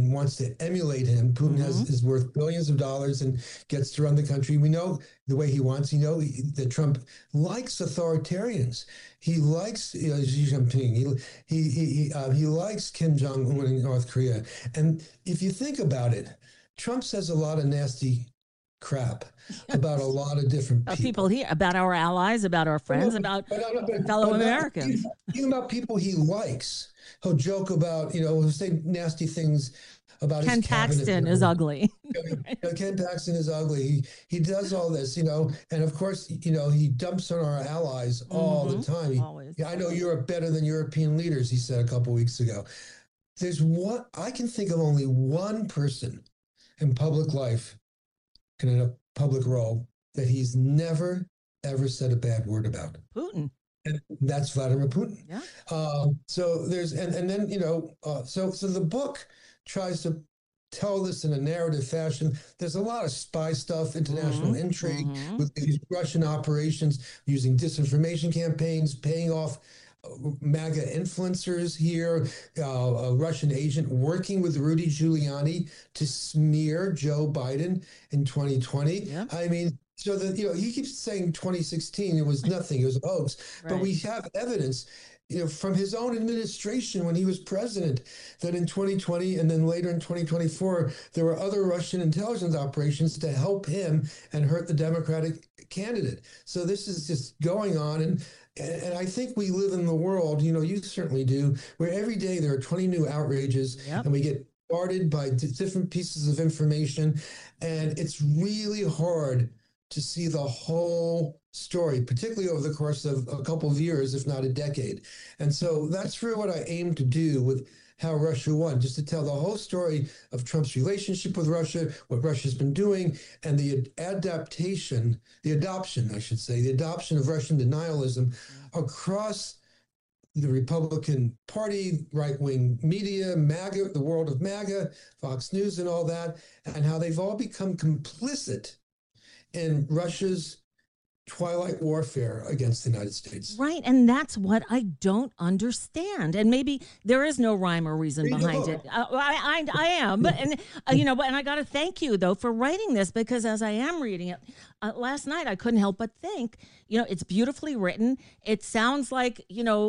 Putin wants to emulate him. Putin is worth billions of dollars and gets to run the country. We know the way he wants. That Trump likes authoritarians. He likes Xi Jinping. He likes Kim Jong-un in North Korea. And if you think about it, Trump says a lot of nasty crap about a lot of different people here, about our allies, about our friends, about fellow Americans. Even about people he likes. He'll joke about, he'll say nasty things about Ken Paxton is ugly. Ken Paxton is ugly. He does all this, and of course, he dumps on our allies all the time. I know Europe better than European leaders, he said a couple weeks ago. I can think of only one person in public life and in a public role that he's never, ever said a bad word about. Putin. And that's Vladimir Putin. Yeah. So there's, and then, so the book tries to tell this in a narrative fashion. There's a lot of spy stuff, international intrigue with these Russian operations, using disinformation campaigns, paying off MAGA influencers here, a Russian agent working with Rudy Giuliani to smear Joe Biden in 2020. Yeah. I mean, so that, he keeps saying 2016, it was nothing, it was a hoax. Right. But we have evidence, from his own administration when he was president, that in 2020 and then later in 2024, there were other Russian intelligence operations to help him and hurt the Democratic candidate. So this is just going on. And I think we live in the world, you certainly do, where every day there are 20 new outrages and we get bombarded by different pieces of information. And it's really hard to see the whole story, particularly over the course of a couple of years, if not a decade. And so that's really what I aim to do with How Russia Won, just to tell the whole story of Trump's relationship with Russia, what Russia's been doing, and the adoption of Russian denialism across the Republican Party, right-wing media, MAGA, the world of MAGA, Fox News and all that, and how they've all become complicit in Russia's twilight warfare against the United States. Right, and that's what I don't understand. And maybe there is no rhyme or reason behind it. I am, but and I got to thank you though for writing this, because as I am reading it last night, I couldn't help but think, it's beautifully written. It sounds like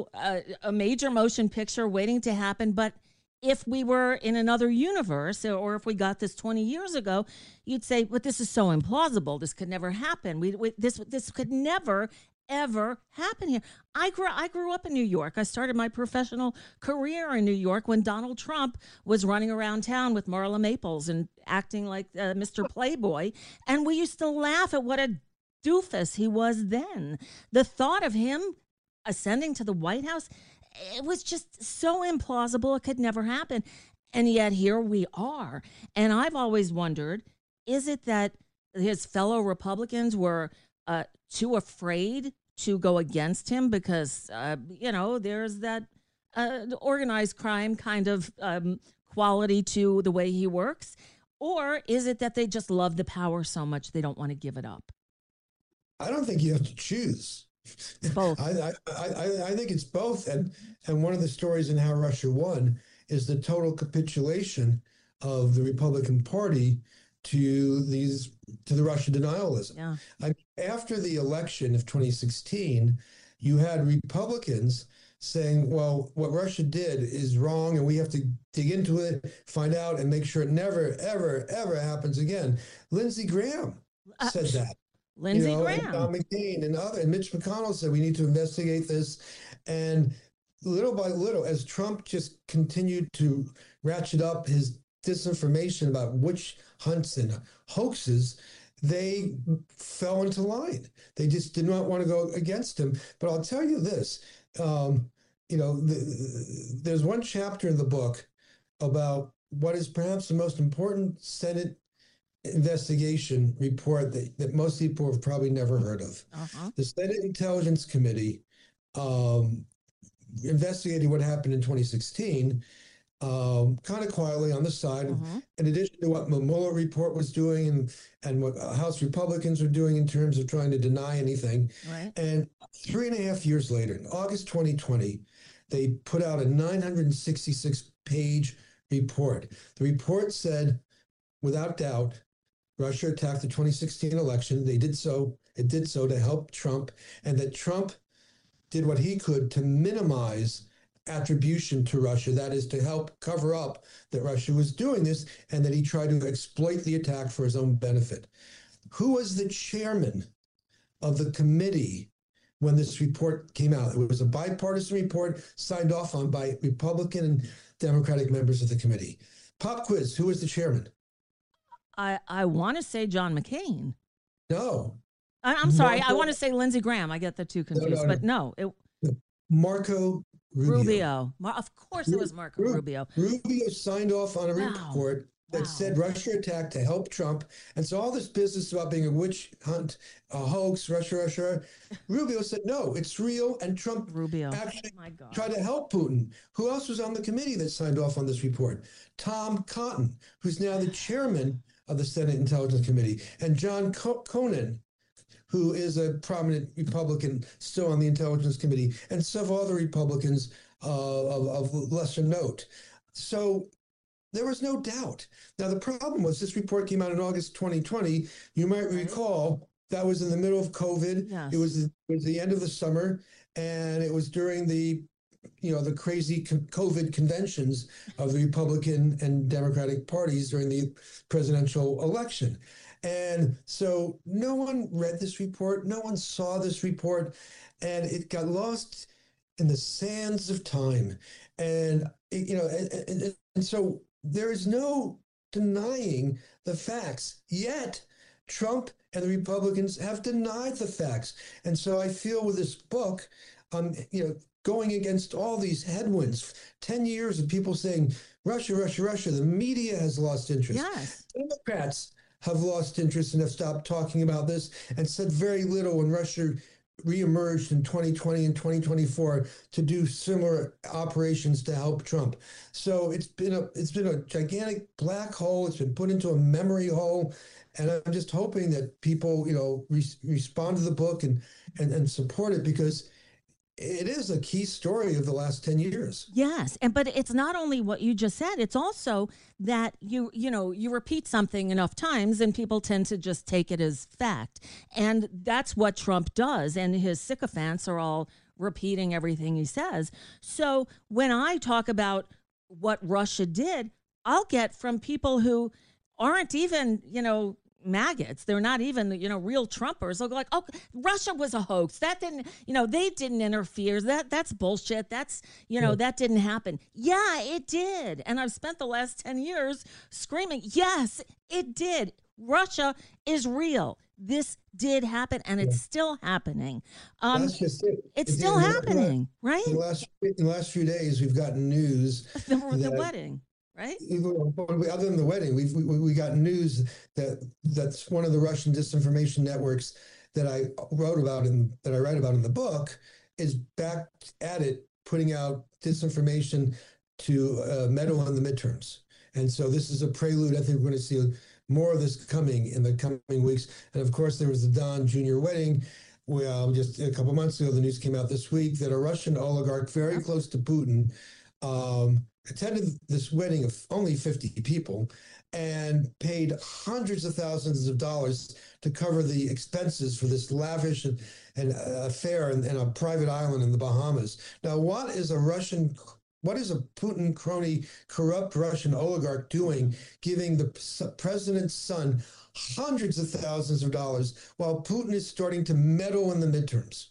a major motion picture waiting to happen, but if we were in another universe, or if we got this 20 years ago, you'd say, but this is so implausible. This could never happen. This could never, ever happen here. I grew up in New York. I started my professional career in New York when Donald Trump was running around town with Marla Maples and acting like Mr. Playboy. And we used to laugh at what a doofus he was then. The thought of him ascending to the White House, it was just so implausible. It could never happen. And yet here we are. And I've always wondered, is it that his fellow Republicans were too afraid to go against him because, there's that organized crime kind of quality to the way he works? Or is it that they just love the power so much they don't want to give it up? I don't think you have to choose. Both. I think it's both, and one of the stories in How Russia Won is the total capitulation of the Republican Party to the Russian denialism. Yeah. After the election of 2016, you had Republicans saying, well, what Russia did is wrong, and we have to dig into it, find out, and make sure it never, ever, ever happens again. Lindsey Graham said that. Lindsey Graham, and John McCain and Mitch McConnell said we need to investigate this. And little by little, as Trump just continued to ratchet up his disinformation about witch hunts and hoaxes, they fell into line. They just did not want to go against him. But I'll tell you this, there's one chapter in the book about what is perhaps the most important Senate investigation report that most people have probably never heard of. The Senate Intelligence Committee investigated what happened in 2016, kind of quietly on the side, in addition to what the Mueller report was doing and what House Republicans were doing in terms of trying to deny anything. Right. And 3.5 years later, in August 2020, they put out a 966-page report. The report said, without doubt, Russia attacked the 2016 election. It did so to help Trump, and that Trump did what he could to minimize attribution to Russia, that is, to help cover up that Russia was doing this, and that he tried to exploit the attack for his own benefit. Who was the chairman of the committee when this report came out? It was a bipartisan report signed off on by Republican and Democratic members of the committee. Pop quiz, who was the chairman? I want to say John McCain. No. I'm sorry. I want to say Lindsey Graham. I get the two confused, but no. Marco Rubio. Of course it was Marco Rubio. Rubio signed off on a report that said Russia attacked to help Trump. And so all this business about being a witch hunt, a hoax, Russia. Rubio said, no, it's real. And Trump actually tried to help Putin. Who else was on the committee that signed off on this report? Tom Cotton, who's now the chairman of the Senate Intelligence Committee, and John Conan, who is a prominent Republican still on the Intelligence Committee, and several other Republicans of lesser note. So there was no doubt. Now, the problem was this report came out in August 2020. You might recall that was in the middle of COVID. Yes. It was the end of the summer, and it was during the crazy COVID conventions of the Republican and Democratic parties during the presidential election. And so no one read this report, no one saw this report, and it got lost in the sands of time. And, and so there is no denying the facts, yet Trump and the Republicans have denied the facts. And so I feel with this book, going against all these headwinds, 10 years of people saying, Russia, the media has lost interest. Yes. Democrats have lost interest and have stopped talking about this and said very little when Russia reemerged in 2020 and 2024 to do similar operations to help Trump. So it's been a gigantic black hole. It's been put into a memory hole. And I'm just hoping that people, respond to the book and support it, because it is a key story of the last 10 years. Yes. But it's not only what you just said, it's also that you repeat something enough times and people tend to just take it as fact. And that's what Trump does. And his sycophants are all repeating everything he says. So when I talk about what Russia did, I'll get from people who aren't even, maggots. They're not even, real Trumpers. They'll go like, oh, Russia was a hoax. That didn't, they didn't interfere. That's bullshit. That's, that didn't happen. Yeah, it did. And I've spent the last 10 years screaming, yes, it did. Russia is real. This did happen, and it's still happening. That's just it. It's still happening, right? In the last few days, we've gotten news. The wedding. Right. Other than the wedding, we got news that's one of the Russian disinformation networks that I write about in the book is back at it, putting out disinformation to meddle in the midterms. And so this is a prelude. I think we're going to see more of this coming in the coming weeks. And of course, there was the Don Jr. wedding. Well, just a couple months ago, the news came out this week that a Russian oligarch very close to Putin attended this wedding of only 50 people and paid hundreds of thousands of dollars to cover the expenses for this lavish and affair in a private island in the Bahamas. Now, what is a Putin crony, corrupt Russian oligarch doing, giving the president's son hundreds of thousands of dollars while Putin is starting to meddle in the midterms?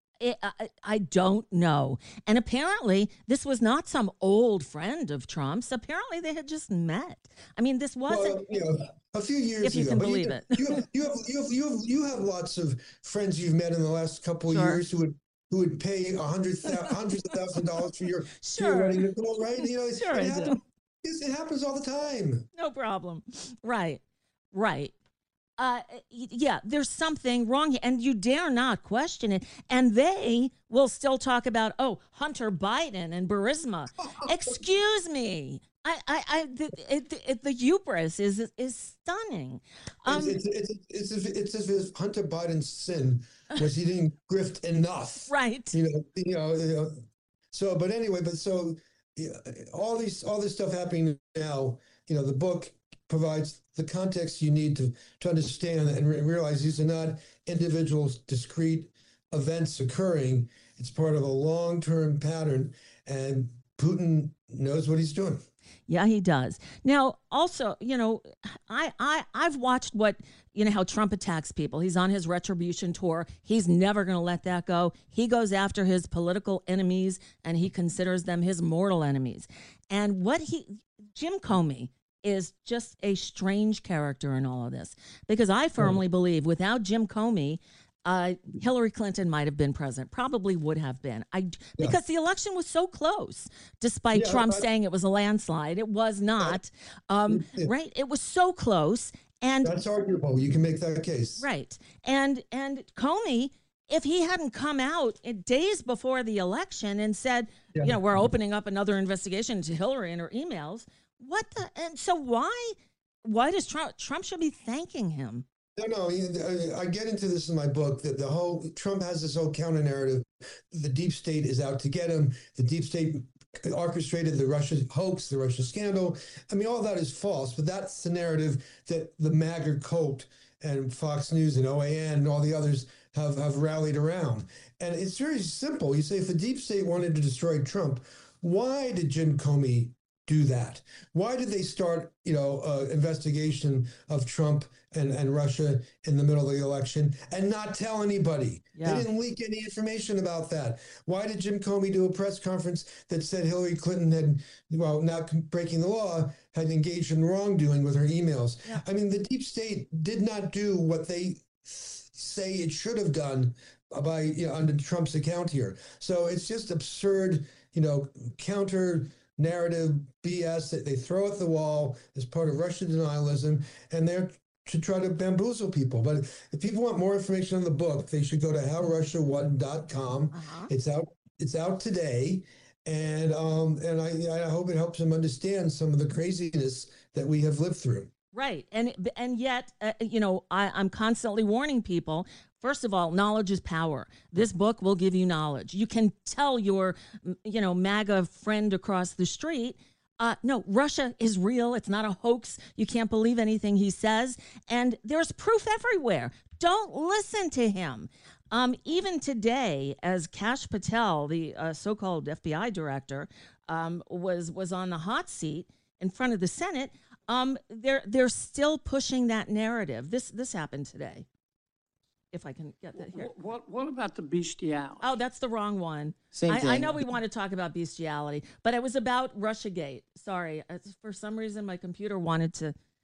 I don't know. And apparently this was not some old friend of Trump's. Apparently they had just met. I mean, this wasn't a few years ago. If you can believe it. You have lots of friends you've met in the last couple of years who would pay hundreds of thousands of dollars for your wedding to go, right? It happens all the time. No problem. Right. Yeah, there's something wrong, and you dare not question it. And they will still talk about, Hunter Biden and Burisma. Excuse me. The hubris is stunning. It's as if Hunter Biden's sin was he didn't grift enough, right? So, but anyway, so yeah, all this stuff happening now, the book provides the context you need to understand and realize these are not individual discrete events occurring. It's part of a long-term pattern, and Putin knows what he's doing. Yeah, he does. Now, also, I've watched how Trump attacks people. He's on his retribution tour. He's never going to let that go. He goes after his political enemies and he considers them his mortal enemies. And Jim Comey is just a strange character in all of this, because I firmly believe without Jim Comey, Hillary Clinton might have been president, probably would have been. Because the election was so close, despite Trump saying it was a landslide. It was not. Right? It was so close. And that's arguable. You can make that case. Right. And Comey, if he hadn't come out days before the election and said, we're opening up another investigation into Hillary and her emails, and so why does Trump should be thanking him? No, I get into this in my book that Trump has this whole counter narrative. The deep state is out to get him. The deep state orchestrated the Russia hoax, the Russia scandal. I mean, all that is false, but that's the narrative that the MAGA cult and Fox News and OAN and all the others have rallied around. And it's very simple. You say, if the deep state wanted to destroy Trump, why did Jim Comey do that? Why did they start, investigation of Trump and Russia in the middle of the election and not tell anybody? Yeah. They didn't leak any information about that. Why did Jim Comey do a press conference that said Hillary Clinton had, not breaking the law, had engaged in wrongdoing with her emails? Yeah. I mean, the deep state did not do what they say it should have done by, under Trump's account here. So it's just absurd, counter narrative BS that they throw at the wall as part of Russian denialism, and they're to try to bamboozle people. But if people want more information on the book, they should go to howrussiawon.com. It's out today, and I hope it helps them understand some of the craziness that we have lived through. Right, and yet, I'm constantly warning people. First of all, knowledge is power. This book will give you knowledge. You can tell your, MAGA friend across the street, no, Russia is real. It's not a hoax. You can't believe anything he says. And there's proof everywhere. Don't listen to him. Even today, as Kash Patel, the so-called FBI director, was on the hot seat in front of the Senate, they're still pushing that narrative. This happened today. If I can get that here. What about the bestiality? Oh, that's the wrong one. Same thing. I know we want to talk about bestiality, but it was about Russiagate. Sorry, for some reason my computer wanted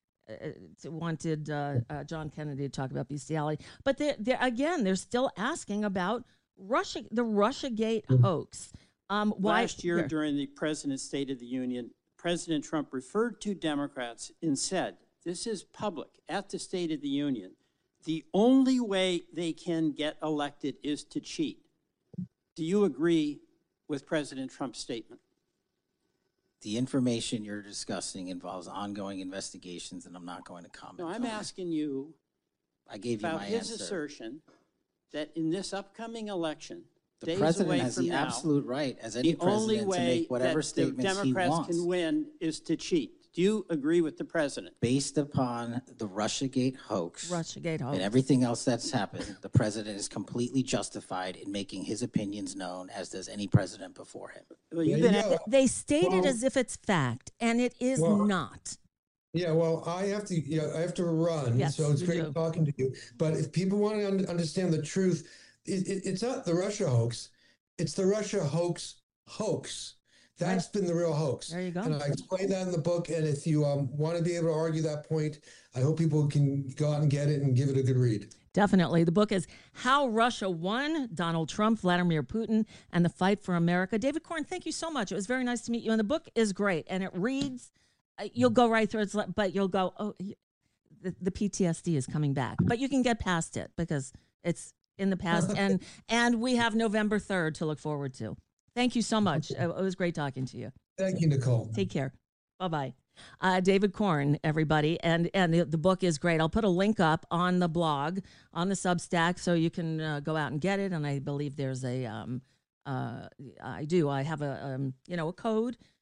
John Kennedy to talk about bestiality, but they're still asking about the Russiagate hoax. Last year, during the President's State of the Union, President Trump referred to Democrats and said, "This is public at the State of the Union. The only way they can get elected is to cheat." Do you agree with President Trump's statement? The information you're discussing involves ongoing investigations, and I'm not going to comment. No, I'm asking you about his assertion that in this upcoming election, the president has the absolute right, as any president, to make whatever statements he wants. The only way that the Democrats can win is to cheat. Do you agree with the president? Based upon the Russiagate hoax and everything else that's happened, the president is completely justified in making his opinions known, as does any president before him. Well, they state it as if it's fact, and it is not. Yeah, well, I have to run, yes, so it's great talking to you. But if people want to understand the truth, it's not the Russia hoax; it's the Russia hoax. That's been the real hoax. There you go. And I explain that in the book. And if you want to be able to argue that point, I hope people can go out and get it and give it a good read. Definitely. The book is How Russia Won, Donald Trump, Vladimir Putin, and the Fight for America. David Corn, thank you so much. It was very nice to meet you. And the book is great. And it reads, you'll go right through it, but you'll go, oh, the PTSD is coming back. But you can get past it because it's in the past. and we have November 3rd to look forward to. Thank you so much. It was great talking to you. Thank you, Nicole. Take care. Bye-bye. David Corn, everybody. And the book is great. I'll put a link up on the blog, on the Substack, so you can go out and get it. And I believe there's I have a code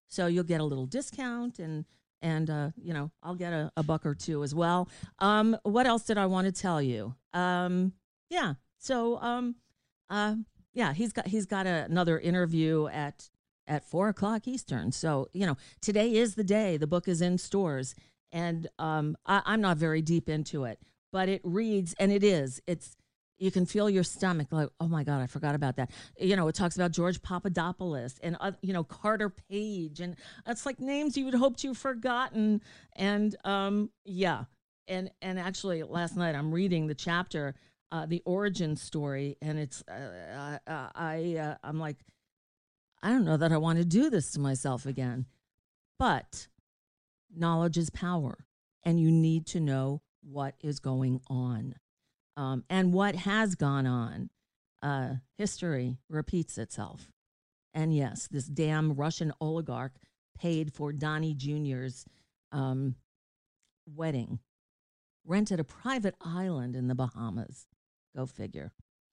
So you'll get a little discount, and I'll get a buck or two as well. What else did I want to tell you? He's got another interview at 4:00 Eastern. So, today is the day. The book is in stores, and I'm not very deep into it, but it reads, and you can feel your stomach like, oh my God, I forgot about that. It talks about George Papadopoulos and, Carter Page, and it's like names you would hoped you've forgotten. And and actually last night I'm reading the chapter, the origin story, and it's I'm like, I don't know that I want to do this to myself again, but knowledge is power, and you need to know what is going on. And what has gone on. History repeats itself. And yes, this damn Russian oligarch paid for Donnie Jr.'s wedding, rented a private island in the Bahamas. Go figure.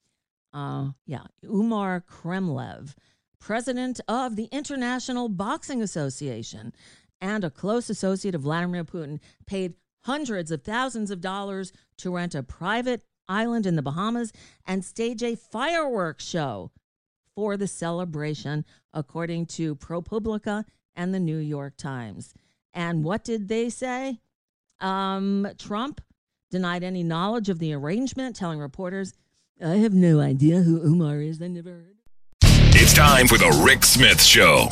Umar Kremlev, president of the International Boxing Association and a close associate of Vladimir Putin, paid hundreds of thousands of dollars to rent a private island in the Bahamas and stage a fireworks show for the celebration, according to ProPublica and the New York Times. And what did they say? Trump denied any knowledge of the arrangement, telling reporters, I have no idea who Umar is. I never heard. It's time for the Rick Smith Show.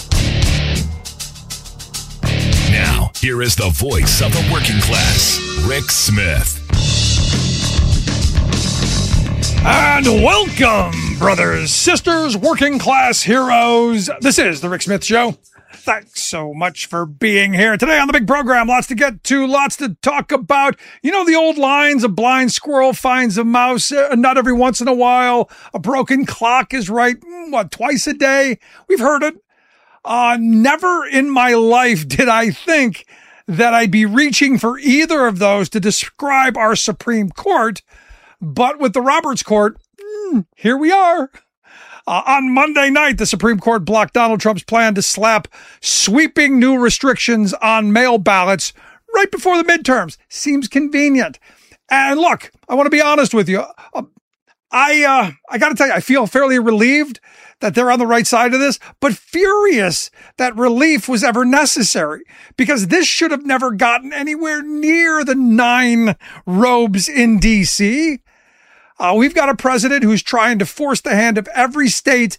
Now, here is the voice of the working class, Rick Smith. And welcome, brothers, sisters, working class heroes. This is the Rick Smith Show. Thanks so much for being here. Today on the big program, lots to get to, lots to talk about. The old lines, a blind squirrel finds a mouse, not every once in a while. A broken clock is right, twice a day? We've heard it. Never in my life did I think that I'd be reaching for either of those to describe our Supreme Court. But with the Roberts Court, here we are. On Monday night, the Supreme Court blocked Donald Trump's plan to slap sweeping new restrictions on mail ballots right before the midterms. Seems convenient. And look, I want to be honest with you. I got to tell you, I feel fairly relieved that they're on the right side of this, but furious that relief was ever necessary, because this should have never gotten anywhere near the 9 robes in D.C. We've got a president who's trying to force the hand of every state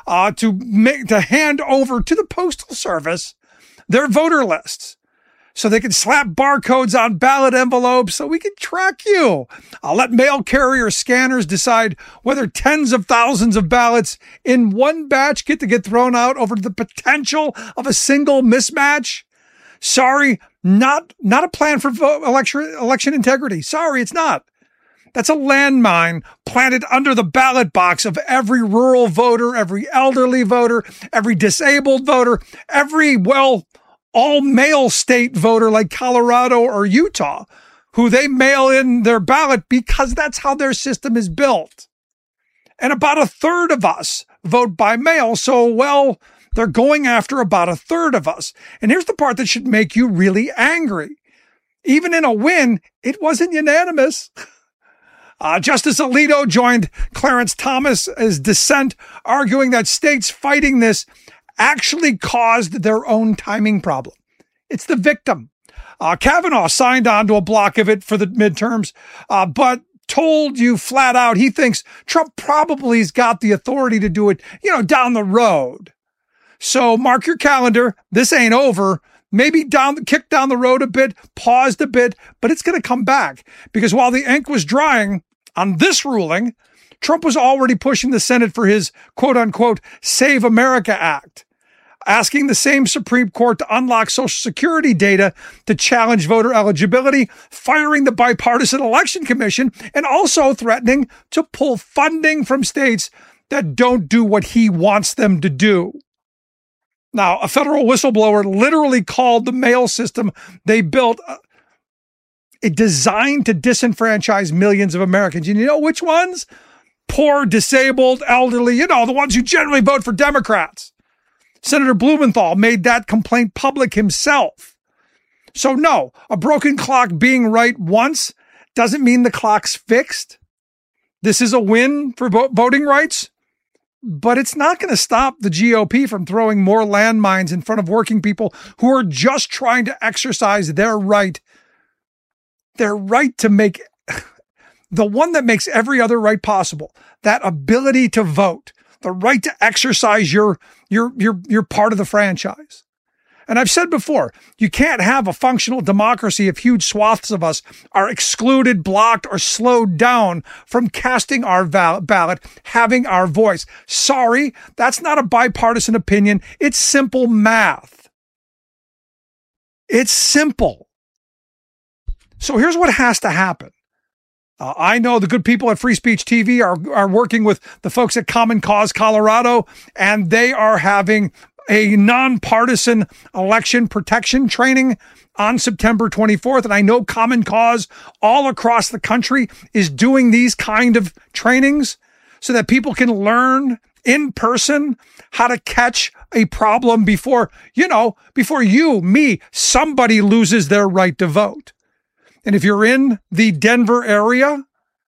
to hand over to the Postal Service their voter lists so they can slap barcodes on ballot envelopes so we can track you. I'll let mail carrier scanners decide whether tens of thousands of ballots in one batch get thrown out over the potential of a single mismatch. Sorry, not a plan for election integrity. Sorry, it's not. That's a landmine planted under the ballot box of every rural voter, every elderly voter, every disabled voter, every, all-male state voter like Colorado or Utah, who they mail in their ballot because that's how their system is built. And about a third of us vote by mail, so, they're going after about a third of us. And here's the part that should make you really angry. Even in a win, it wasn't unanimous. Justice Alito joined Clarence Thomas as dissent, arguing that states fighting this actually caused their own timing problem. It's the victim. Kavanaugh signed on to a block of it for the midterms, but told you flat out he thinks Trump probably's got the authority to do it, down the road. So mark your calendar. This ain't over. Maybe kicked down the road a bit, paused a bit, but it's going to come back, because while the ink was drying on this ruling, Trump was already pushing the Senate for his quote unquote Save America Act, asking the same Supreme Court to unlock Social Security data to challenge voter eligibility, firing the Bipartisan Election Commission, and also threatening to pull funding from states that don't do what he wants them to do. Now, a federal whistleblower literally called the mail system they built designed to disenfranchise millions of Americans. And you know which ones? Poor, disabled, elderly, the ones who generally vote for Democrats. Senator Blumenthal made that complaint public himself. So no, a broken clock being right once doesn't mean the clock's fixed. This is a win for voting rights, but it's not going to stop the GOP from throwing more landmines in front of working people who are just trying to exercise their right to make the one that makes every other right possible, that ability to vote, the right to exercise your part of the franchise. And I've said before, you can't have a functional democracy if huge swaths of us are excluded, blocked, or slowed down from casting our ballot, having our voice. Sorry, that's not a bipartisan opinion. It's simple math. It's simple. So here's what has to happen. I know the good people at Free Speech TV are working with the folks at Common Cause Colorado, and they are having a nonpartisan election protection training on September 24th. And I know Common Cause all across the country is doing these kind of trainings so that people can learn in person how to catch a problem before somebody loses their right to vote. And if you're in the Denver area,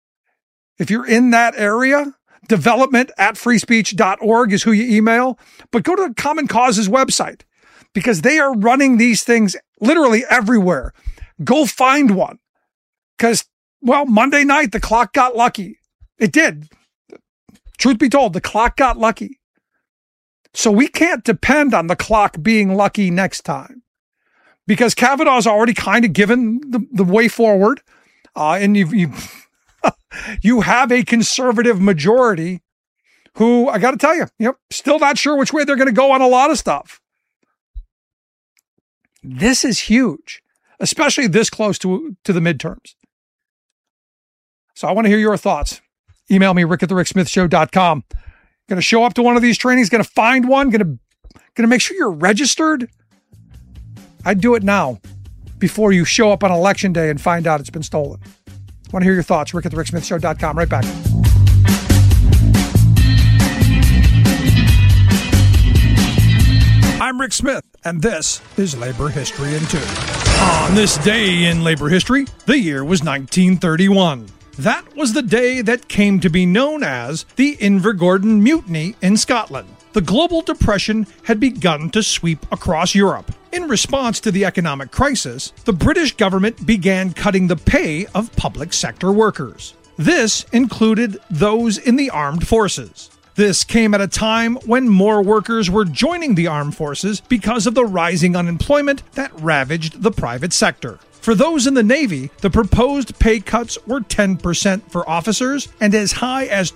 development@freespeech.org is who you email. But go to Common Cause's website because they are running these things literally everywhere. Go find one. Because, Monday night, the clock got lucky. It did. Truth be told, the clock got lucky. So we can't depend on the clock being lucky next time. Because Kavanaugh's already kind of given the way forward, and you have a conservative majority who, I got to tell you, still not sure which way they're going to go on a lot of stuff. This is huge, especially this close to the midterms. So I want to hear your thoughts. Email me, rick@thericksmithshow.com. Going to show up to one of these trainings, going to find one, going to make sure you're registered. I'd do it now before you show up on election day and find out it's been stolen. I want to hear your thoughts. rick@thericksmithshow.com. Right back. I'm Rick Smith, and this is Labor History in 2. On this day in labor history, the year was 1931. That was the day that came to be known as the Invergordon Mutiny in Scotland. The global depression had begun to sweep across Europe. In response to the economic crisis, the British government began cutting the pay of public sector workers. This included those in the armed forces. This came at a time when more workers were joining the armed forces because of the rising unemployment that ravaged the private sector. For those in the Navy, the proposed pay cuts were 10% for officers and as high as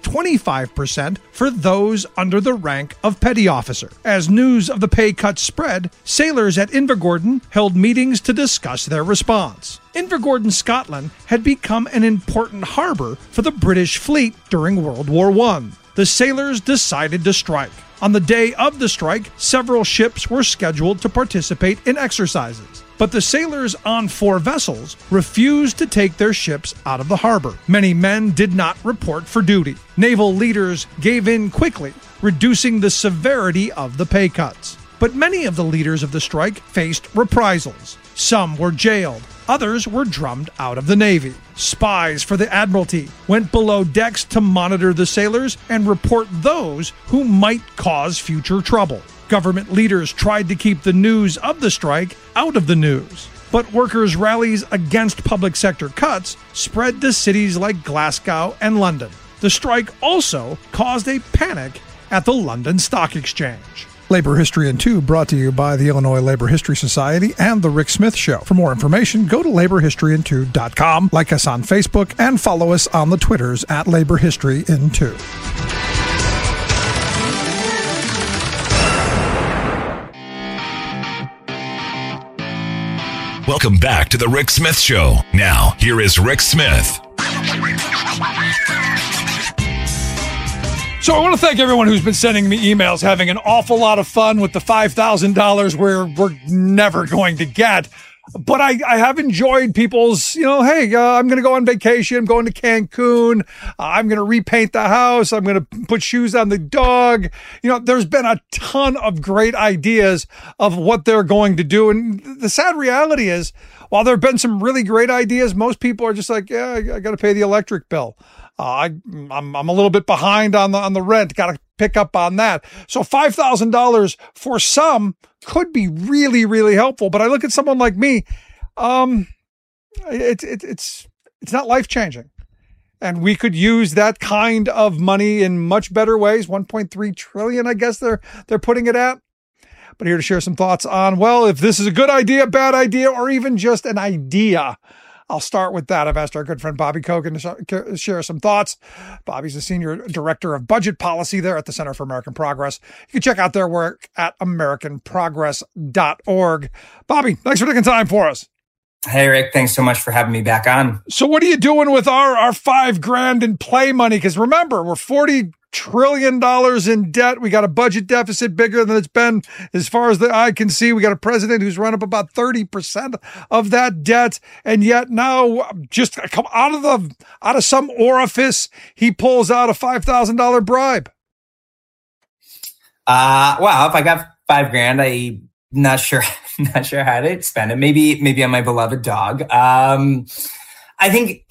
25% for those under the rank of petty officer. As news of the pay cuts spread, sailors at Invergordon held meetings to discuss their response. Invergordon, Scotland, had become an important harbor for the British fleet during World War I. The sailors decided to strike. On the day of the strike, several ships were scheduled to participate in exercises. But the sailors on 4 vessels refused to take their ships out of the harbor. Many men did not report for duty. Naval leaders gave in quickly, reducing the severity of the pay cuts. But many of the leaders of the strike faced reprisals. Some were jailed. Others were drummed out of the Navy. Spies for the Admiralty went below decks to monitor the sailors and report those who might cause future trouble. Government leaders tried to keep the news of the strike out of the news. But workers' rallies against public sector cuts spread to cities like Glasgow and London. The strike also caused a panic at the London Stock Exchange. Labor History in 2 brought to you by the Illinois Labor History Society and The Rick Smith Show. For more information, go to laborhistoryin2.com, like us on Facebook, and follow us on the Twitters at Labor History in 2. Welcome back to The Rick Smith Show. Now, here is Rick Smith. So I want to thank everyone who's been sending me emails, having an awful lot of fun with the $5,000 we're never going to get. But I have enjoyed people's, hey, I'm going to go on vacation. I'm going to Cancun. I'm going to repaint the house. I'm going to put shoes on the dog. There's been a ton of great ideas of what they're going to do. And the sad reality is, while there have been some really great ideas, most people are just like, yeah, I got to pay the electric bill. I'm a little bit behind on the rent. Got to pick up on that. So $5,000 for some could be really, really helpful. But I look at someone like me, it's not life-changing. And we could use that kind of money in much better ways. 1.3 trillion, I guess they're putting it at. But here to share some thoughts on, well, if this is a good idea, bad idea, or even just an idea. I'll start with that. I've asked our good friend Bobby Kogan to share some thoughts. Bobby's the Senior Director of Budget Policy there at the Center for American Progress. You can check out their work at americanprogress.org. Bobby, thanks for taking time for us. Hey, Rick, thanks so much for having me back on. So what are you doing with our $5,000 in play money? Because remember, we're $40 trillion in debt. We got a budget deficit bigger than it's been as far as the eye can see. We got a president who's run up about 30% of that debt. And yet now, just come out of some orifice, he pulls out a $5,000 bribe. Well, if I got $5,000, I'm not sure how to spend it. Maybe on my beloved dog. I think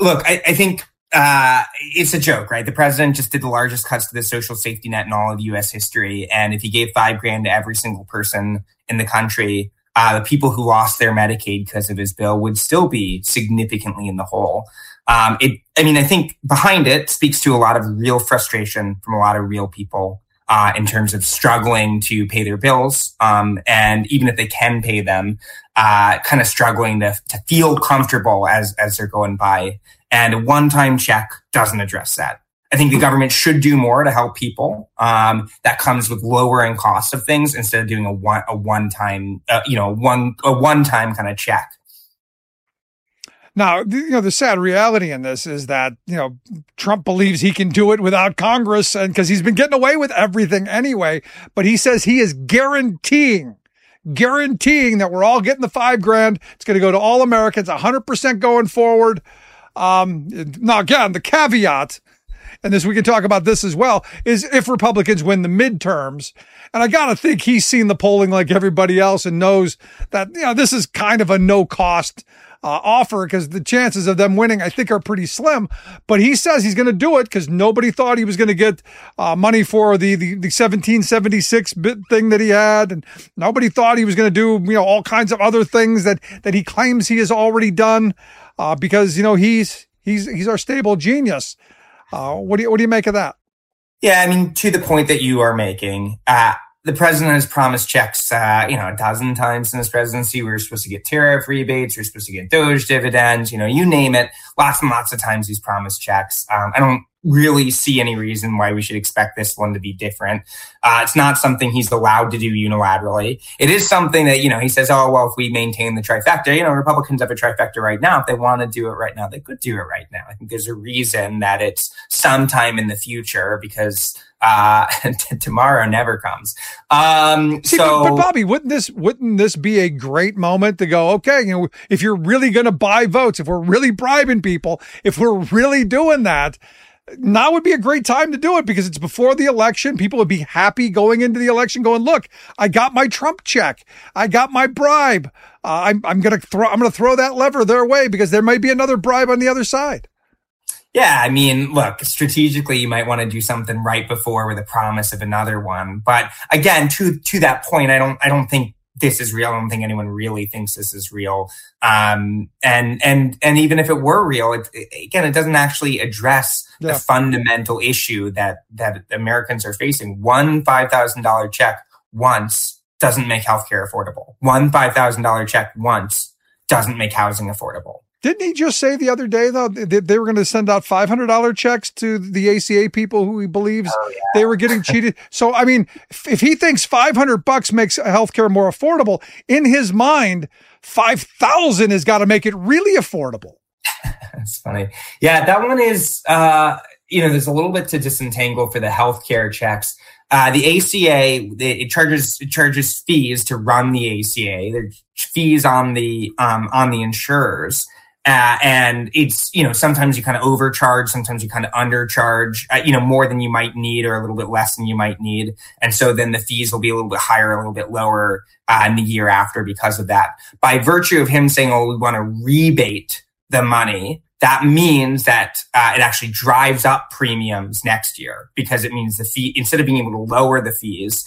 it's a joke, right? The president just did the largest cuts to the social safety net in all of U.S. history. And if he gave $5,000 to every single person in the country, the people who lost their Medicaid because of his bill would still be significantly in the hole. I think behind it speaks to a lot of real frustration from a lot of real people in terms of struggling to pay their bills. And even if they can pay them, kind of struggling to feel comfortable as they're going by. And a one-time check doesn't address that. I think the government should do more to help people. That comes with lowering costs of things instead of doing a one-time kind of check. Now, the sad reality in this is that, Trump believes he can do it without Congress, and because he's been getting away with everything anyway. But he says he is guaranteeing that we're all getting the $5,000. It's going to go to all Americans, 100% going forward. Now, again, the caveat, and we can talk about this as well, is if Republicans win the midterms. And I got to think he's seen the polling like everybody else and knows that, this is kind of a no-cost offer because the chances of them winning, I think, are pretty slim. But he says he's going to do it because nobody thought he was going to get money for the 1776 bit thing that he had. And nobody thought he was going to do, all kinds of other things that he claims he has already done. Because he's our stable genius. What do you make of that? Yeah, to the point that you are making, the president has promised checks, a dozen times in his presidency. We were supposed to get tariff rebates. We were supposed to get DOGE dividends. You name it. Lots and lots of times he's promised checks. I don't really see any reason why we should expect this one to be different. It's not something he's allowed to do unilaterally. It is something that, he says, oh, well, if we maintain the trifecta, Republicans have a trifecta right now. If they want to do it right now, they could do it right now. I think there's a reason that it's sometime in the future because tomorrow never comes. But Bobby, wouldn't this be a great moment to go, okay, if you're really going to buy votes, if we're really bribing people, if we're really doing that, now would be a great time to do it because it's before the election. People would be happy going into the election going, look, I got my Trump check. I got my bribe. I'm going to throw that lever their way because there might be another bribe on the other side. Yeah, look, strategically, you might want to do something right before with a promise of another one. But again, to that point, I don't think this is real. I don't think anyone really thinks this is real. And even if it were real, it doesn't actually address the fundamental issue that Americans are facing. One $5,000 check once doesn't make healthcare affordable. One $5,000 check once doesn't make housing affordable. Didn't he just say the other day, though, that they were going to send out $500 checks to the ACA people who he believes they were getting cheated? So, if he thinks $500 makes healthcare more affordable, in his mind, $5,000 has got to make it really affordable. That's funny. Yeah, that one is, there's a little bit to disentangle for the healthcare checks. The ACA, it charges fees to run the ACA. There's fees on the insurers. And it's, sometimes you kind of overcharge, sometimes you kind of undercharge, more than you might need or a little bit less than you might need. And so then the fees will be a little bit higher, a little bit lower in the year after because of that. By virtue of him saying, we want to rebate the money, that means that it actually drives up premiums next year, because it means the fee, instead of being able to lower the fees,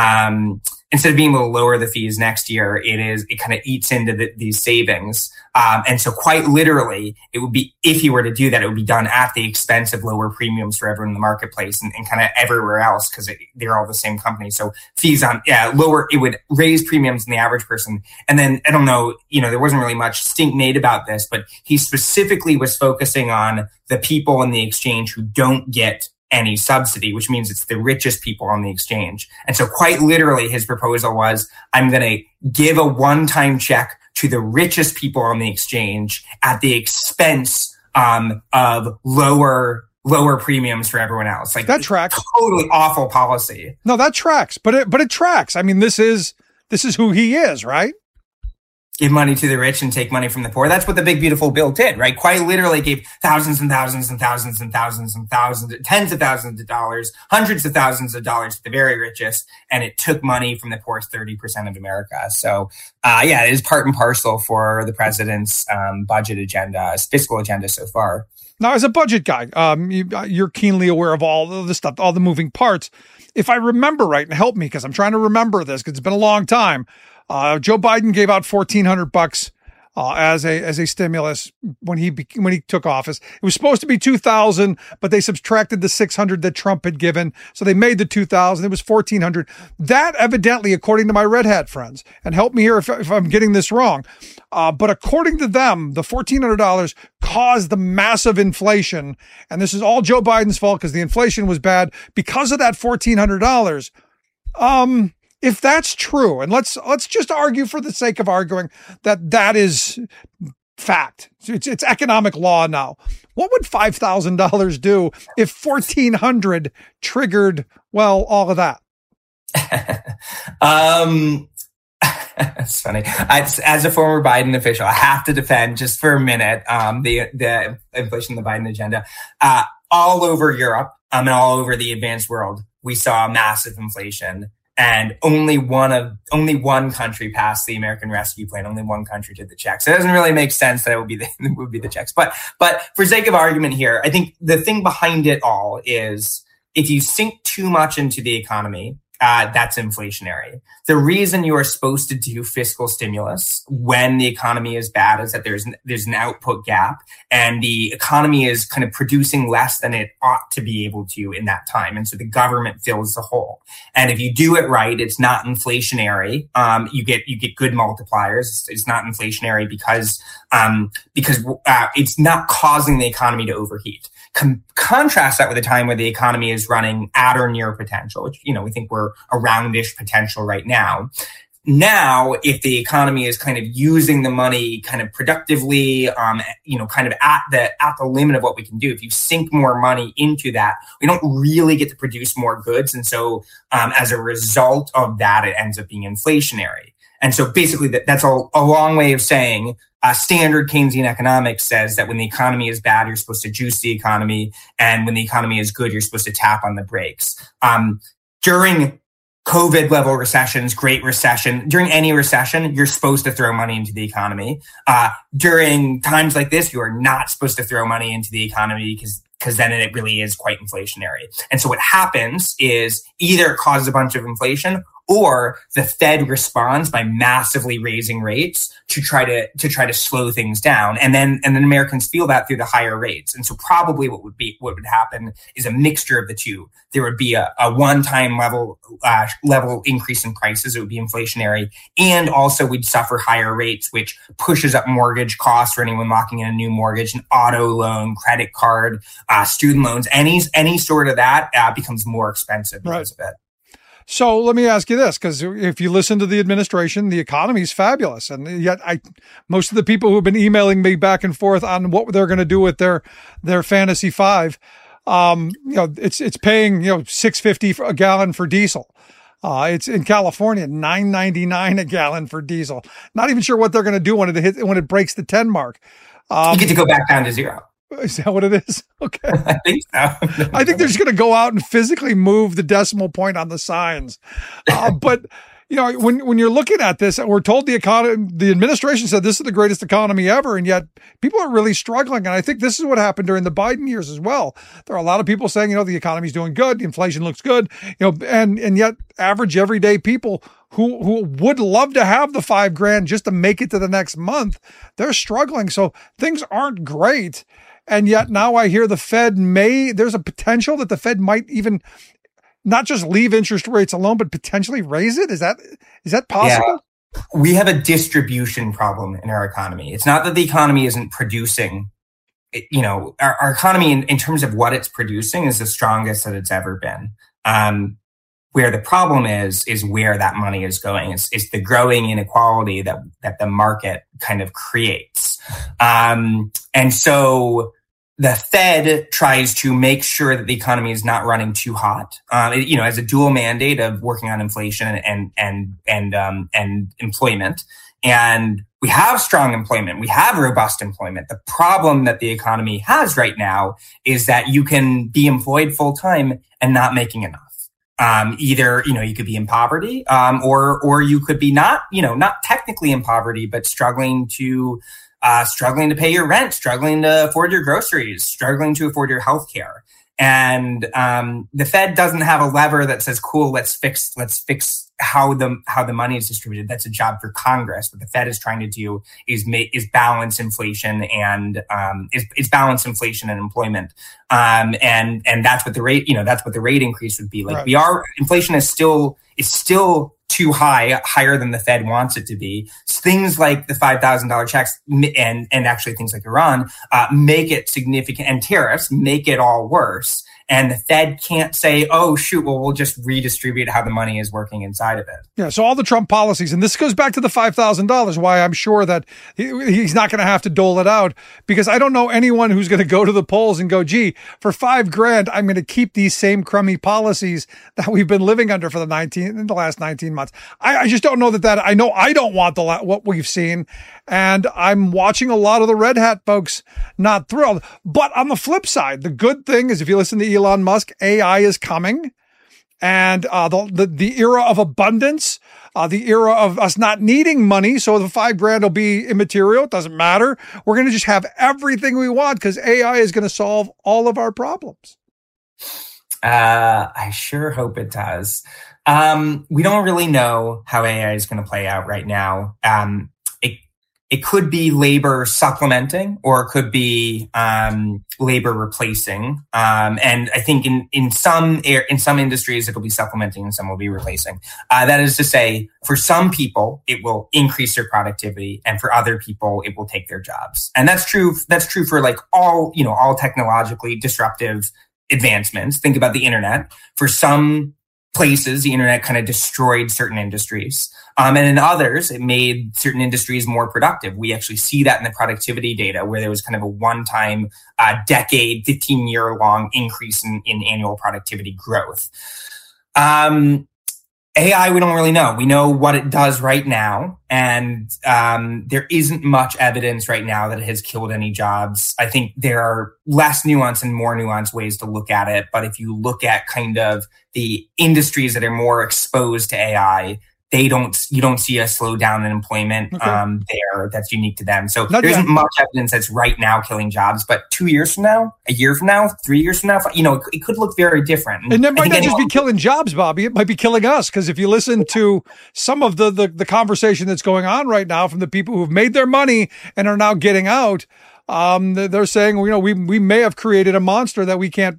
next year, it kind of eats into these savings. And so quite literally, it would be, if he were to do that, it would be done at the expense of lower premiums for everyone in the marketplace and kind of everywhere else, because they're all the same company. So fees lower, it would raise premiums in the average person. And then, I don't know, there wasn't really much stink made about this, but he specifically was focusing on the people in the exchange who don't get any subsidy, which means it's the richest people on the exchange. And so quite literally, his proposal was, I'm going to give a one-time check to the richest people on the exchange at the expense of lower premiums for everyone else. Like, that tracks. Totally awful policy. No, that tracks. But it tracks. I mean, this is who he is, right? Give money to the rich and take money from the poor. That's what the big, beautiful bill did, right? Quite literally gave thousands and thousands and thousands and thousands and thousands, tens of thousands of dollars, hundreds of thousands of dollars to the very richest. And it took money from the poorest 30% of America. So, it is part and parcel for the president's budget agenda, his fiscal agenda so far. Now, as a budget guy, you're keenly aware of all the stuff, all the moving parts. If I remember right, and help me, because I'm trying to remember this, because it's been a long time. Joe Biden gave out $1,400 as a stimulus when he took office. It was supposed to be $2,000, but they subtracted the $600 that Trump had given, so they made the $2,000. It was $1,400. That evidently, according to my Red Hat friends, and help me here if I'm getting this wrong, but according to them, the $1,400 caused the massive inflation, and this is all Joe Biden's fault because the inflation was bad because of that $1,400. If that's true, and let's just argue for the sake of arguing that is fact. It's economic law now. What would $5,000 do if $1,400 triggered, all of that? That's funny. As a former Biden official, I have to defend just for a minute the inflation of the Biden agenda. All over Europe and all over the advanced world, we saw massive inflation. And only one country passed the American Rescue Plan. Only one country did the checks. So it doesn't really make sense that it would be the checks. But for sake of argument here, I think the thing behind it all is if you sink too much into the economy, that's inflationary. The reason you are supposed to do fiscal stimulus when the economy is bad is that there's an output gap and the economy is kind of producing less than it ought to be able to in that time. And so the government fills the hole. And if you do it right, it's not inflationary. You get good multipliers. It's not inflationary because it's not causing the economy to overheat. Contrast that with a time where the economy is running at or near potential, which, we think we're around-ish potential right now. Now, if the economy is kind of using the money kind of productively, kind of at the limit of what we can do, if you sink more money into that, we don't really get to produce more goods. And so as a result of that, it ends up being inflationary. And so basically that's a long way of saying standard Keynesian economics says that when the economy is bad, you're supposed to juice the economy. And when the economy is good, you're supposed to tap on the brakes. During COVID level recessions, Great Recession, during any recession, you're supposed to throw money into the economy. During times like this, you are not supposed to throw money into the economy because then it really is quite inflationary. And so what happens is either it causes a bunch of inflation or the Fed responds by massively raising rates to try to slow things down. And then Americans feel that through the higher rates. And so probably what would happen is a mixture of the two. There would be a one-time level increase in prices. It would be inflationary. And also we'd suffer higher rates, which pushes up mortgage costs for anyone locking in a new mortgage, an auto loan, credit card, student loans, any sort of that becomes more expensive because of it. So let me ask you this, because if you listen to the administration, the economy is fabulous. And yet most of the people who have been emailing me back and forth on what they're going to do with their Fantasy Five, It's paying $6.50 a gallon for diesel. It's in California, $9.99 a gallon for diesel. Not even sure what they're going to do when it breaks the 10 mark. You get to go back down to zero. Is that what it is? Okay. I think so. I think they're just going to go out and physically move the decimal point on the signs. But when you're looking at this, we're told the administration said this is the greatest economy ever, and yet people are really struggling. And I think this is what happened during the Biden years as well. There are a lot of people saying, the economy's doing good, the inflation looks good, and yet average everyday people who would love to have the $5,000 just to make it to the next month, they're struggling. So things aren't great. And yet now I hear there's a potential that the Fed might even not just leave interest rates alone, but potentially raise it. Is that possible? Yeah. We have a distribution problem in our economy. It's not that the economy isn't producing. Our economy in terms of what it's producing is the strongest that it's ever been. Where the problem is where that money is going. It's the growing inequality that the market kind of creates. And so the Fed tries to make sure that the economy is not running too hot. As a dual mandate of working on inflation and employment. And we have strong employment. We have robust employment. The problem that the economy has right now is that you can be employed full time and not making enough. Either, you could be in poverty, or you could be not technically in poverty, but struggling to pay your rent, struggling to afford your groceries, struggling to afford your health care. And the Fed doesn't have a lever that says, cool, let's fix how the money is distributed. That's a job for Congress. What the Fed is trying to do is balance inflation and employment. And that's what the rate increase would be like. Right. Inflation is still too higher than the Fed wants it to be. Things like the $5,000 checks and actually things like Iran make it significant, and tariffs make it all worse. And the Fed can't say, oh, shoot, well, we'll just redistribute how the money is working inside of it. Yeah, so all the Trump policies, and this goes back to the $5,000, why I'm sure that he's not going to have to dole it out, because I don't know anyone who's going to go to the polls and go, gee, for $5,000, I'm going to keep these same crummy policies that we've been living under for the last 19 months. I just don't know that I know I don't want what we've seen. And I'm watching a lot of the red hat folks not thrilled. But on the flip side, the good thing is if you listen to Elon Musk, AI is coming. And the era of abundance, the era of us not needing money. So the $5,000 will be immaterial. It doesn't matter. We're going to just have everything we want because AI is going to solve all of our problems. I sure hope it does. We don't really know how AI is going to play out right now. It could be labor supplementing, or it could be labor replacing. And I think in some industries it'll be supplementing, and some will be replacing. That is to say, for some people it will increase their productivity, and for other people it will take their jobs. And that's true. That's true for like all technologically disruptive advancements. Think about the internet. For some places, the internet kind of destroyed certain industries. And in others, it made certain industries more productive. We actually see that in the productivity data, where there was kind of a one-time decade, 15-year-long increase in annual productivity growth. AI, we don't really know. We know what it does right now. And there isn't much evidence right now that it has killed any jobs. I think there are less nuanced and more nuanced ways to look at it. But if you look at kind of the industries that are more exposed to AI, you don't see a slowdown in employment there that's unique to them. So there isn't much evidence that's right now killing jobs, but 2 years from now, a year from now, 3 years from now, it could look very different. And that might not just be killing jobs, Bobby. It might be killing us, because if you listen to some of the conversation that's going on right now from the people who've made their money and are now getting out, they're saying, we may have created a monster that we can't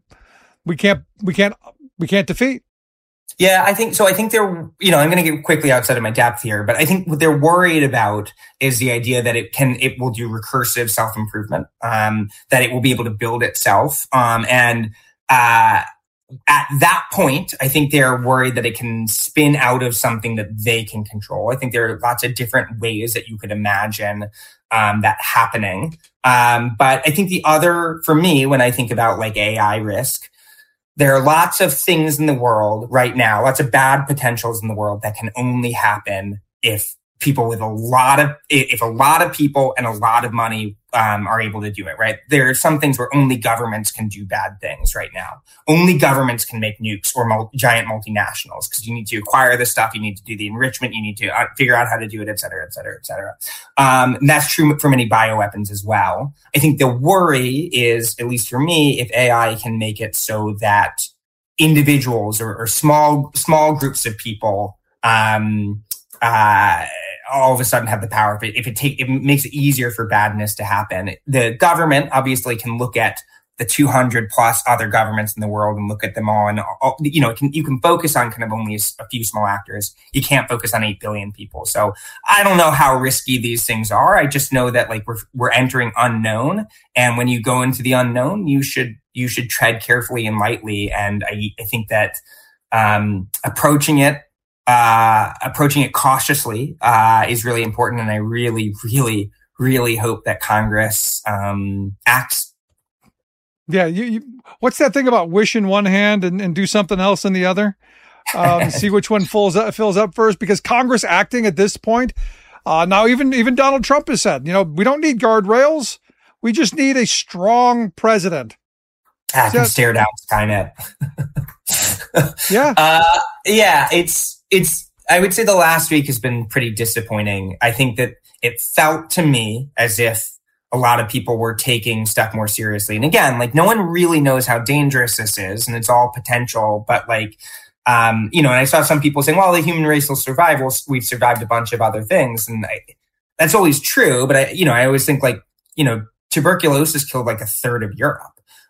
defeat. Yeah, I think so. I think they're, I'm going to get quickly outside of my depth here, but I think what they're worried about is the idea that it will do recursive self-improvement, that it will be able to build itself. And at that point, I think they're worried that it can spin out of something that they can control. I think there are lots of different ways that you could imagine that happening. But I think the other, for me, when I think about like AI risk, there are lots of things in the world right now, lots of bad potentials in the world that can only happen if people with a lot of people and a lot of money are able to do it, right? There are some things where only governments can do bad things right now. Only governments can make nukes or giant multinationals, because you need to acquire the stuff, you need to do the enrichment, you need to figure out how to do it, et cetera, et cetera, et cetera. And that's true for many bioweapons as well. I think the worry is, at least for me, if AI can make it so that individuals or small groups of people all of a sudden have the power. If it makes it easier for badness to happen. The government obviously can look at the 200 plus other governments in the world and look at them all, and you can focus on kind of only a few small actors. You can't focus on 8 billion people. So I don't know how risky these things are. I just know that like we're entering unknown, and when you go into the unknown, you should tread carefully and lightly. And I think that approaching it cautiously is really important, and I really, really, really hope that Congress acts. Yeah, you what's that thing about wish in one hand and do something else in the other? See which one fills up first, because Congress acting at this point, now even Donald Trump has said, we don't need guardrails, we just need a strong president. I can stare down Skynet. Yeah. It's I would say the last week has been pretty disappointing. I think that it felt to me as if a lot of people were taking stuff more seriously. And again, like no one really knows how dangerous this is, and it's all potential. But like, and I saw some people saying, well, the human race will survive. Well, we've survived a bunch of other things. And that's always true. But I always think like, tuberculosis killed like a third of Europe.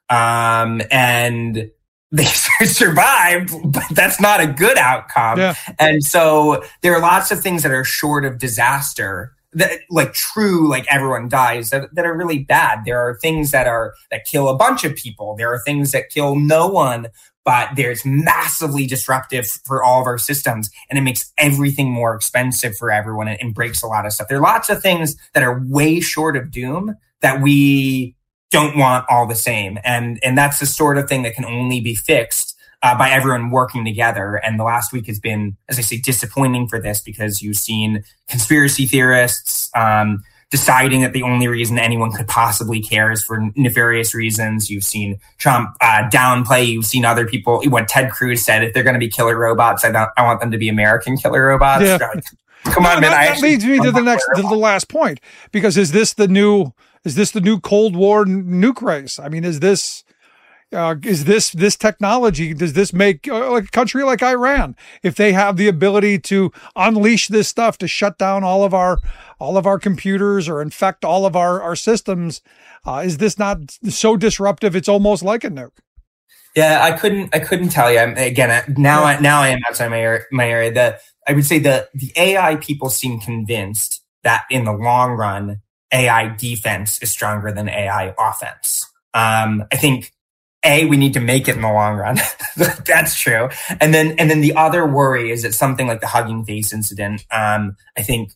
And they survived, but that's not a good outcome. Yeah. And so there are lots of things that are short of disaster, that like true, like everyone dies, that are really bad. There are things that kill a bunch of people. There are things that kill no one, but there's massively disruptive for all of our systems, and it makes everything more expensive for everyone and breaks a lot of stuff. There are lots of things that are way short of doom that we don't want all the same. And that's the sort of thing that can only be fixed by everyone working together. And the last week has been, as I say, disappointing for this, because you've seen conspiracy theorists deciding that the only reason anyone could possibly care is for nefarious reasons. You've seen Trump downplay. You've seen other people, what Ted Cruz said, if they're going to be killer robots, I want them to be American killer robots. Yeah. Come on, man. That leads me to the last point, because is this the new Cold War nuke race? I mean, is this technology? Does this make like a country like Iran, if they have the ability to unleash this stuff to shut down all of our computers or infect all of our systems? Is this not so disruptive? It's almost like a nuke. Yeah, I couldn't tell you. I am outside my area. I would say the AI people seem convinced that in the long run, AI defense is stronger than AI offense. I think we need to make it in the long run. That's true. And then the other worry is that something like the Hugging Face incident, I think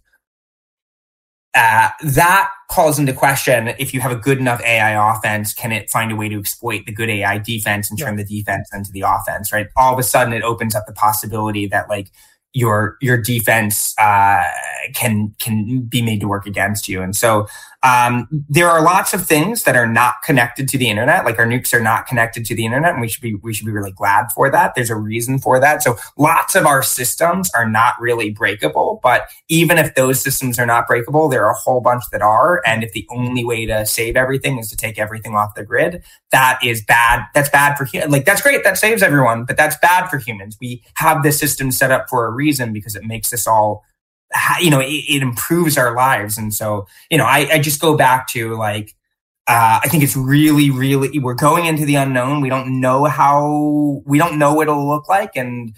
that calls into question, if you have a good enough AI offense, can it find a way to exploit the good AI defense and turn the defense into the offense, right? All of a sudden it opens up the possibility that like your defense can be made to work against you. And so there are lots of things that are not connected to the internet, like our nukes are not connected to the internet, and we should be really glad for that. There's a reason for that. So lots of our systems are not really breakable, but even if those systems are not breakable, there are a whole bunch that are. And if the only way to save everything is to take everything off the grid, that is bad. That's bad for humans. Like, that's great, that saves everyone, but that's bad for humans. We have this system set up for a reason, because it makes us all, it improves our lives. And so, I just go back to like, I think it's really, really, we're going into the unknown. We don't know what it'll look like. And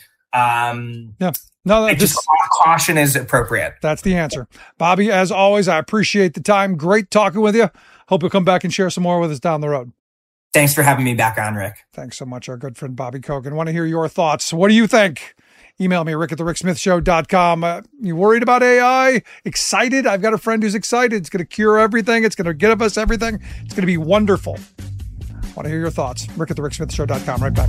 caution is appropriate. That's the answer. Bobby, as always, I appreciate the time. Great talking with you. Hope you'll come back and share some more with us down the road. Thanks for having me back on, Rick. Thanks so much, our good friend Bobby Kogan. Want to hear your thoughts. What do you think? Email me, rick@thericksmithshow.com. You worried about AI? Excited? I've got a friend who's excited. It's going to cure everything. It's going to give us everything. It's going to be wonderful. Want to hear your thoughts. rick@thericksmithshow.com. Right back.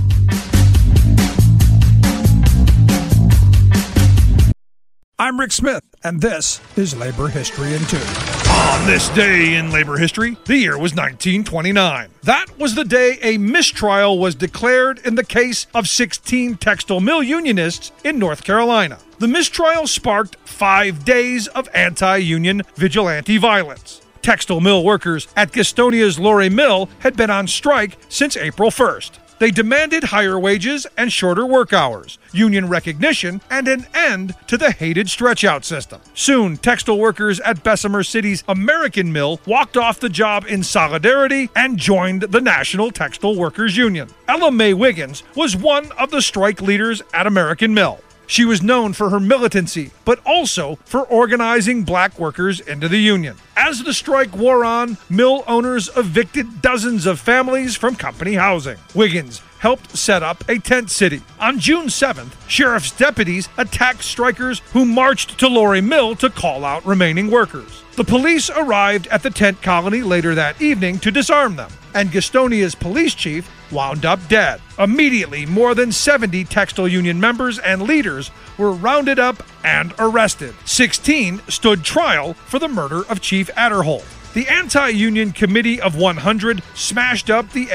I'm Rick Smith, and this is Labor History in 2. On this day in labor history, the year was 1929. That was the day a mistrial was declared in the case of 16 textile mill unionists in North Carolina. The mistrial sparked 5 days of anti-union vigilante violence. Textile mill workers at Gastonia's Lorry Mill had been on strike since April 1st. They demanded higher wages and shorter work hours, union recognition, and an end to the hated stretch-out system. Soon, textile workers at Bessemer City's American Mill walked off the job in solidarity and joined the National Textile Workers Union. Ella Mae Wiggins was one of the strike leaders at American Mill. She was known for her militancy, but also for organizing black workers into the union. As the strike wore on, mill owners evicted dozens of families from company housing. Wiggins helped set up a tent city. On June 7th, sheriff's deputies attacked strikers who marched to Lorry Mill to call out remaining workers. The police arrived at the tent colony later that evening to disarm them, and Gastonia's police chief wound up dead. Immediately, more than 70 textile union members and leaders were rounded up and arrested. 16 stood trial for the murder of Chief Adderholt. The Anti-Union Committee of 100 smashed up the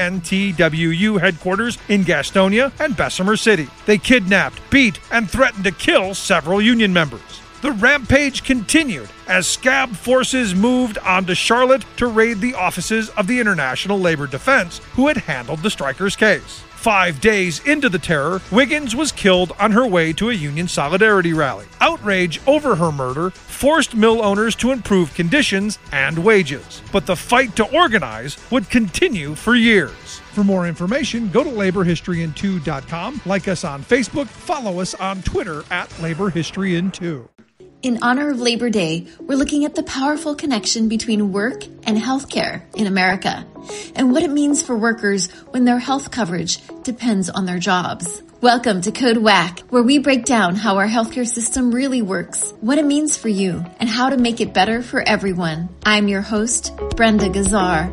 NTWU headquarters in Gastonia and Bessemer City. They kidnapped, beat, and threatened to kill several union members. The rampage continued as scab forces moved onto Charlotte to raid the offices of the International Labor Defense, who had handled the strikers' case. 5 days into the terror, Wiggins was killed on her way to a union solidarity rally. Outrage over her murder forced mill owners to improve conditions and wages. But the fight to organize would continue for years. For more information, go to laborhistoryin2.com, like us on Facebook, follow us on Twitter @LaborHistoryIn2. In honor of Labor Day, we're looking at the powerful connection between work and healthcare in America, and what it means for workers when their health coverage depends on their jobs. Welcome to Code WACK, where we break down how our healthcare system really works, what it means for you, and how to make it better for everyone. I'm your host, Brenda Gazzar.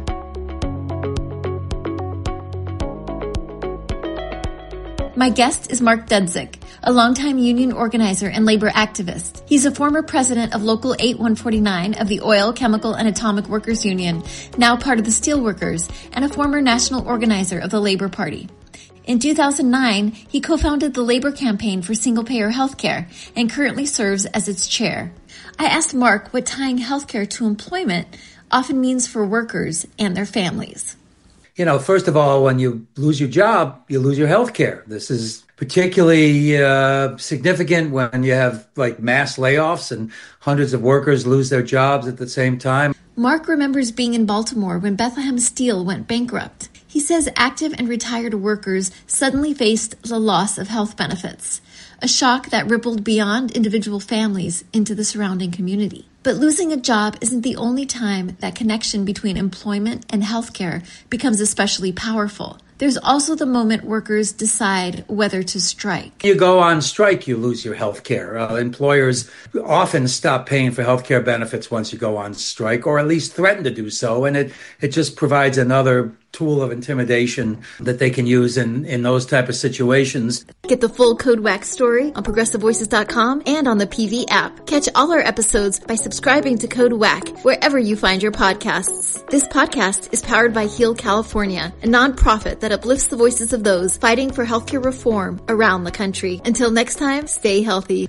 My guest is Mark Dudzik, a longtime union organizer and labor activist. He's a former president of Local 8149 of the Oil, Chemical, and Atomic Workers Union, now part of the Steelworkers, and a former national organizer of the Labor Party. In 2009, he co-founded the Labor Campaign for Single-Payer Healthcare and currently serves as its chair. I asked Mark what tying healthcare to employment often means for workers and their families. You know, first of all, when you lose your job, you lose your health care. This is particularly significant when you have like mass layoffs and hundreds of workers lose their jobs at the same time. Mark remembers being in Baltimore when Bethlehem Steel went bankrupt. He says active and retired workers suddenly faced the loss of health benefits, a shock that rippled beyond individual families into the surrounding community. But losing a job isn't the only time that connection between employment and healthcare becomes especially powerful. There's also the moment workers decide whether to strike. You go on strike, you lose your health care. Employers often stop paying for health care benefits once you go on strike, or at least threaten to do so. And it just provides another tool of intimidation that they can use in those type of situations. Get the full Code WACK story on ProgressiveVoices.com and on the PV app. Catch all our episodes by subscribing to Code WACK wherever you find your podcasts. This podcast is powered by Heal California, a nonprofit that uplifts the voices of those fighting for healthcare reform around the country. Until next time, stay healthy.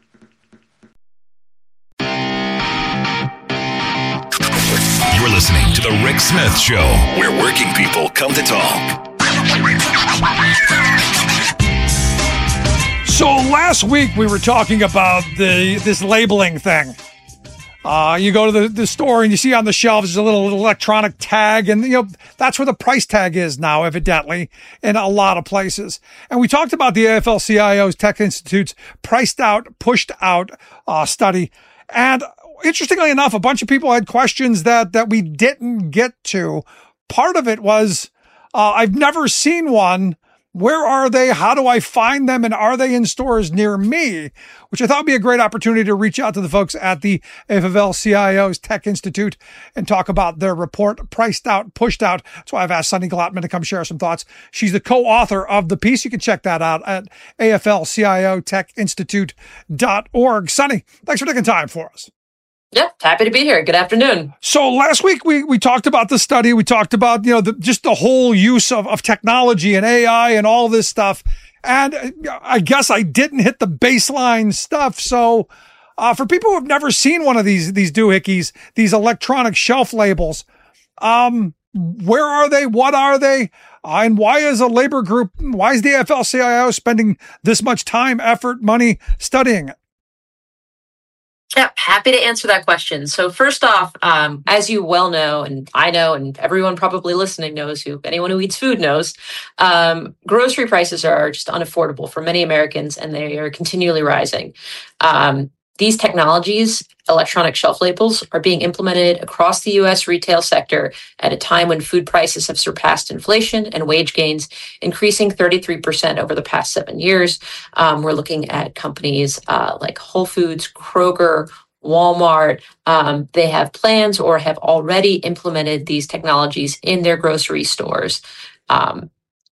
You're listening to The Rick Smith Show, where working people come to talk. So last week we were talking about this labeling thing. You go to the store and you see on the shelves there's a little electronic tag, and that's where the price tag is now, evidently, in a lot of places. And we talked about the AFL-CIO's Tech Institute's priced out, pushed out study. And interestingly enough, a bunch of people had questions that we didn't get to. Part of it was I've never seen one. Where are they? How do I find them? And are they in stores near me? Which I thought would be a great opportunity to reach out to the folks at the AFL-CIO's Tech Institute and talk about their report, Priced Out, Pushed Out. That's why I've asked Sunny Glottman to come share some thoughts. She's the co-author of the piece. You can check that out at AFL-CIO-TechInstitute.org. Sunny, thanks for taking time for us. Yeah, happy to be here. Good afternoon. So last week we talked about the study. We talked about, just the whole use of technology and AI and all this stuff. And I guess I didn't hit the baseline stuff. So for people who have never seen one of these doohickeys, these electronic shelf labels, where are they? What are they? And why is the AFL-CIO spending this much time, effort, money studying it? Yeah, happy to answer that question. So first off, as you well know, and I know, and everyone probably listening knows, anyone who eats food knows, grocery prices are just unaffordable for many Americans, and they are continually rising. These technologies, electronic shelf labels, are being implemented across the U.S. retail sector at a time when food prices have surpassed inflation and wage gains, increasing 33% over the past 7 years. We're looking at companies like Whole Foods, Kroger, Walmart. They have plans or have already implemented these technologies in their grocery stores. And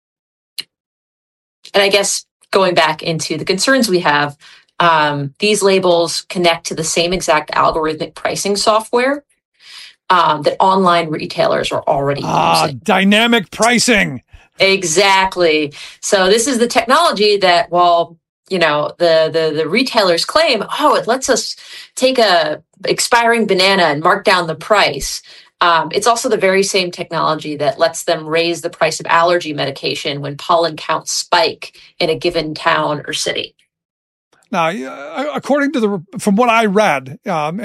I guess going back into the concerns we have, these labels connect to the same exact algorithmic pricing software that online retailers are already using. Dynamic pricing. Exactly. So this is the technology that, the retailers claim, it lets us take a expiring banana and mark down the price. It's also the very same technology that lets them raise the price of allergy medication when pollen counts spike in a given town or city. Now, according to from what I read,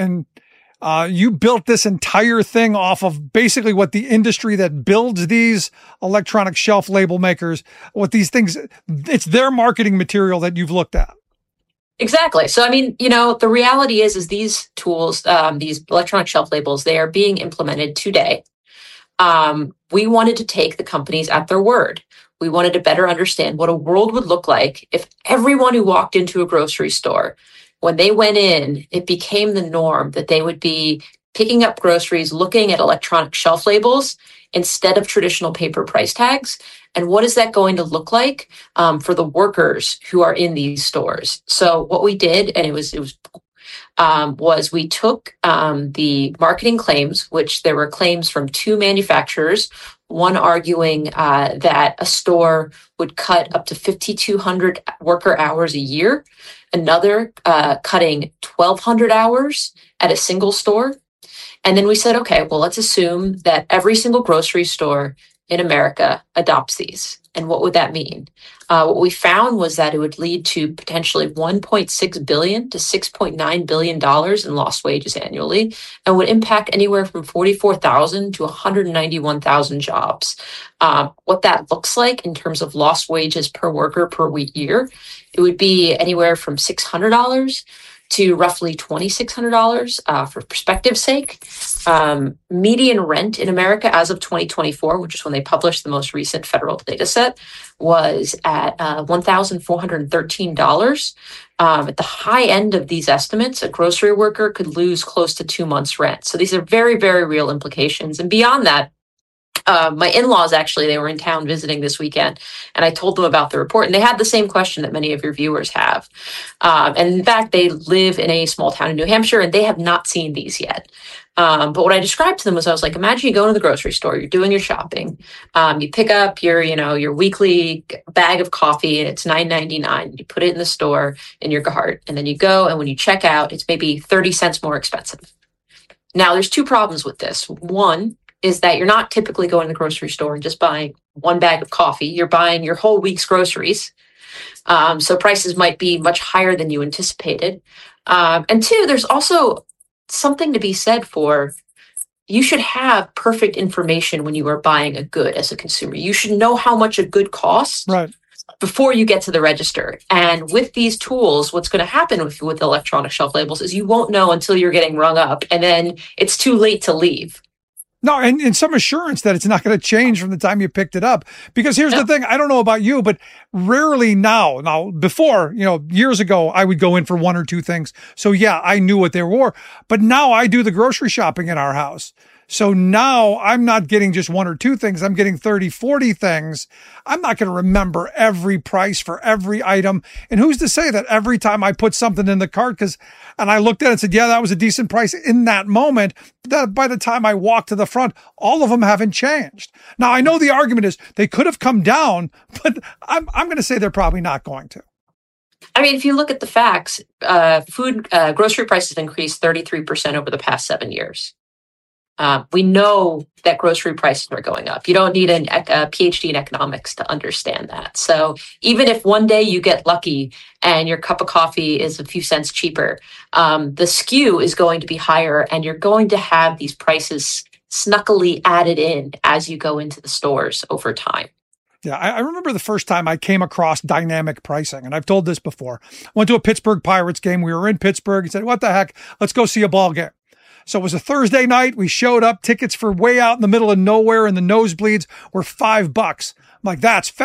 you built this entire thing off of basically what the industry that builds these electronic shelf label makers, what these things, it's their marketing material that you've looked at. Exactly. So, the reality is these tools, these electronic shelf labels, they are being implemented today. We wanted to take the companies at their word. We wanted to better understand what a world would look like if everyone who walked into a grocery store, when they went in, it became the norm that they would be picking up groceries, looking at electronic shelf labels instead of traditional paper price tags. And what is that going to look like for the workers who are in these stores? So what we did, and was we took the marketing claims, which there were claims from two manufacturers, one arguing that a store would cut up to 5,200 worker hours a year, another cutting 1,200 hours at a single store. And then we said, okay, well, let's assume that every single grocery store in America adopts these. And what would that mean? What we found was that it would lead to potentially $1.6 billion to $6.9 billion in lost wages annually, and would impact anywhere from 44,000 to 191,000 jobs. What that looks like in terms of lost wages per worker per year, it would be anywhere from $600 to roughly $2,600 for perspective's sake. Median rent in America as of 2024, which is when they published the most recent federal data set, was at $1,413. At the high end of these estimates, a grocery worker could lose close to 2 months' rent. So these are very, very real implications. And beyond that, my in-laws, actually, they were in town visiting this weekend, and I told them about the report, and they had the same question that many of your viewers have. And in fact, they live in a small town in New Hampshire, and they have not seen these yet. But what I described to them was, I was like, imagine you go into the grocery store, you're doing your shopping, you pick up your weekly bag of coffee, and it's $9.99. You put it in the store in your cart, and then you go, and when you check out, it's maybe 30 cents more expensive. Now, there's two problems with this. One is that you're not typically going to the grocery store and just buying one bag of coffee. You're buying your whole week's groceries. So prices might be much higher than you anticipated. And two, there's also something to be said for, you should have perfect information when you are buying a good as a consumer. You should know how much a good costs before you get to the register. And with these tools, what's going to happen with electronic shelf labels is you won't know until you're getting rung up, and then it's too late to leave. No, and some assurance that it's not going to change from the time you picked it up. Because here's the thing, I don't know about you, but rarely now before, years ago, I would go in for one or two things. So yeah, I knew what they were. But now I do the grocery shopping in our house. So now I'm not getting just one or two things. I'm getting 30, 40 things. I'm not going to remember every price for every item. And who's to say that every time I put something in the cart, and I looked at it and said, yeah, that was a decent price in that moment, that by the time I walk to the front, all of them haven't changed. Now, I know the argument is they could have come down, but I'm going to say they're probably not going to. I mean, if you look at the facts, grocery prices increased 33% over the past 7 years. We know that grocery prices are going up. You don't need a PhD in economics to understand that. So even if one day you get lucky and your cup of coffee is a few cents cheaper, the SKU is going to be higher, and you're going to have these prices snuckily added in as you go into the stores over time. Yeah, I remember the first time I came across dynamic pricing, and I've told this before. I went to a Pittsburgh Pirates game. We were in Pittsburgh and said, what the heck? Let's go see a ball game. So it was a Thursday night. We showed up. Tickets for way out in the middle of nowhere, and the nosebleeds were $5. I'm like, that's